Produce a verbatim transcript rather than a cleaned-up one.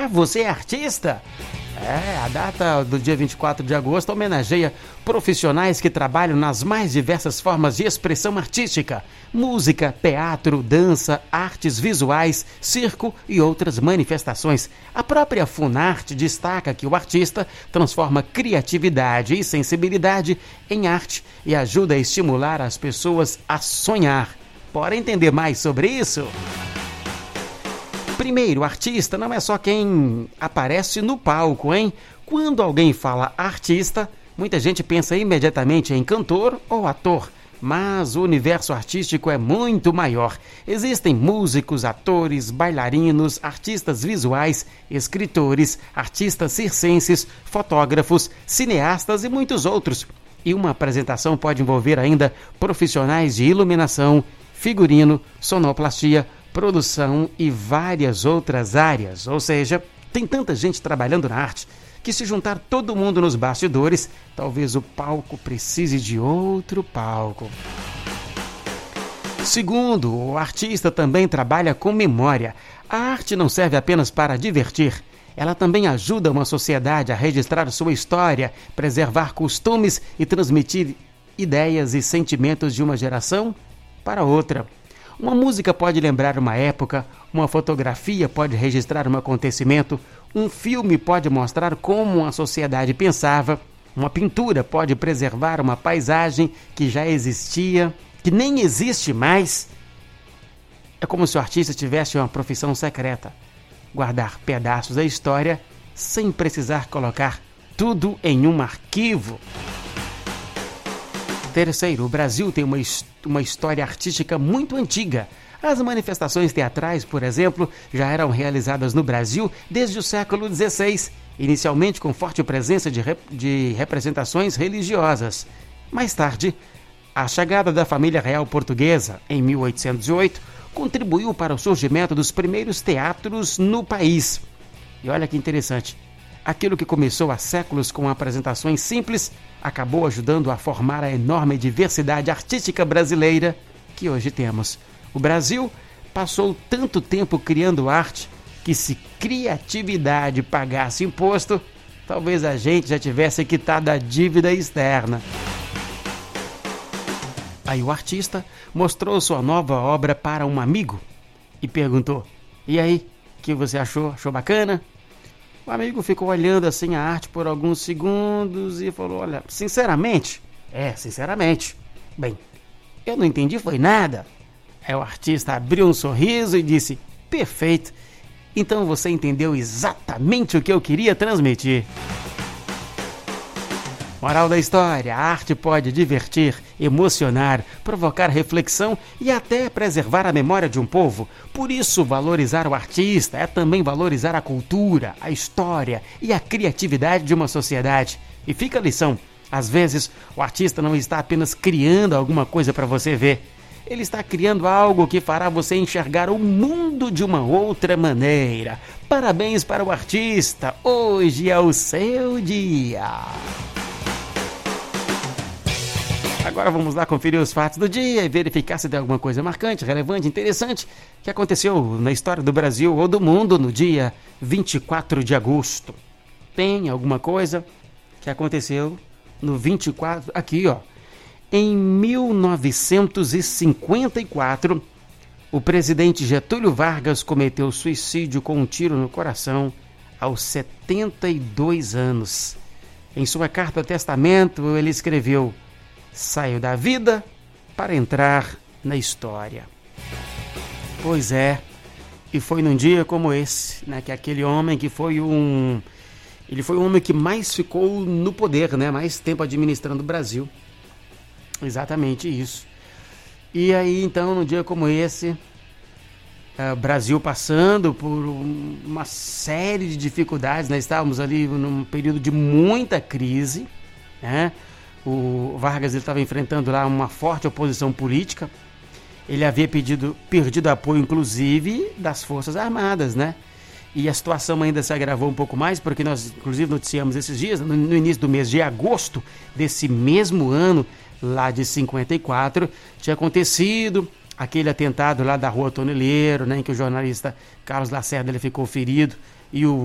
Ah, você é artista? É, a data do dia vinte e quatro de agosto homenageia profissionais que trabalham nas mais diversas formas de expressão artística: música, teatro, dança, artes visuais, circo e outras manifestações. A própria Funarte destaca que o artista transforma criatividade e sensibilidade em arte e ajuda a estimular as pessoas a sonhar. Bora entender mais sobre isso? Primeiro, artista não é só quem aparece no palco, hein? Quando alguém fala artista, muita gente pensa imediatamente em cantor ou ator, mas o universo artístico é muito maior. Existem músicos, atores, bailarinos, artistas visuais, escritores, artistas circenses, fotógrafos, cineastas e muitos outros. E uma apresentação pode envolver ainda profissionais de iluminação, figurino, sonoplastia, produção e várias outras áreas. Ou seja, tem tanta gente trabalhando na arte que, se juntar todo mundo nos bastidores, talvez o palco precise de outro palco. Segundo, o artista também trabalha com memória. A arte não serve apenas para divertir. Ela também ajuda uma sociedade a registrar sua história, preservar costumes e transmitir ideias e sentimentos de uma geração para outra. Uma música pode lembrar uma época, uma fotografia pode registrar um acontecimento, um filme pode mostrar como a sociedade pensava, uma pintura pode preservar uma paisagem que já existia, que nem existe mais. É como se o artista tivesse uma profissão secreta: guardar pedaços da história sem precisar colocar tudo em um arquivo. Terceiro, o Brasil tem uma, uma história artística muito antiga. As manifestações teatrais, por exemplo, já eram realizadas no Brasil desde o século dezesseis, inicialmente com forte presença de, rep de representações religiosas. Mais tarde, a chegada da família real portuguesa, em mil oitocentos e oito, contribuiu para o surgimento dos primeiros teatros no país. E olha que interessante, aquilo que começou há séculos com apresentações simples acabou ajudando a formar a enorme diversidade artística brasileira que hoje temos. O Brasil passou tanto tempo criando arte que, se criatividade pagasse imposto, talvez a gente já tivesse quitado a dívida externa. Aí o artista mostrou sua nova obra para um amigo e perguntou: "E aí, o que você achou? Achou bacana?" O amigo ficou olhando assim a arte por alguns segundos e falou: "Olha, sinceramente, é, sinceramente, bem, eu não entendi foi nada." Aí o artista abriu um sorriso e disse: "Perfeito, então você entendeu exatamente o que eu queria transmitir." Moral da história: a arte pode divertir, emocionar, provocar reflexão e até preservar a memória de um povo. Por isso, valorizar o artista é também valorizar a cultura, a história e a criatividade de uma sociedade. E fica a lição: às vezes, o artista não está apenas criando alguma coisa para você ver. Ele está criando algo que fará você enxergar o mundo de uma outra maneira. Parabéns para o artista! Hoje é o seu dia! Agora vamos lá conferir os fatos do dia e verificar se tem alguma coisa marcante, relevante, interessante que aconteceu na história do Brasil ou do mundo no dia vinte e quatro de agosto. Tem alguma coisa que aconteceu no vinte e quatro... Aqui, ó. Em mil novecentos e cinquenta e quatro, o presidente Getúlio Vargas cometeu suicídio com um tiro no coração aos setenta e dois anos. Em sua carta testamento, ele escreveu: "Saio da vida para entrar na história." Pois é, e foi num dia como esse, né, que aquele homem que foi um... Ele foi o homem que mais ficou no poder, né, mais tempo administrando o Brasil. Exatamente isso. E aí, então, num dia como esse, o Brasil passando por um, uma série de dificuldades, nós estávamos ali num período de muita crise, né? O Vargas estava enfrentando lá uma forte oposição política. Ele havia pedido, perdido apoio, inclusive, das Forças Armadas, né? E a situação ainda se agravou um pouco mais, porque nós, inclusive, noticiamos esses dias, no, no início do mês de agosto desse mesmo ano, lá de cinquenta e quatro, tinha acontecido aquele atentado lá da Rua Toneleiro, né, em que o jornalista Carlos Lacerda ele ficou ferido, e o